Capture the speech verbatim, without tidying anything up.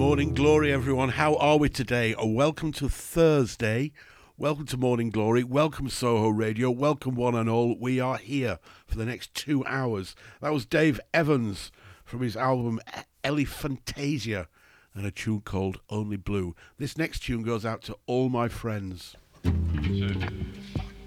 Morning Glory, everyone. How are we today? Oh, welcome to Thursday. Welcome to Morning Glory. Welcome Soho Radio. Welcome one and all. We are here for the next two hours. That was Dave Evans from his album Elephantasia and a tune called Only Blue. This next tune goes out to all my friends.